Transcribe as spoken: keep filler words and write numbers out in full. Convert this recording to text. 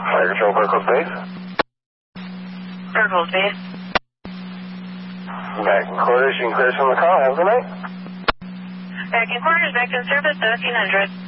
Fire Control, Burkle Space. Burkle Space. Back in quarters, you can clear us from the call. Have a good night. Back in quarters, back in service, seventeen hundred.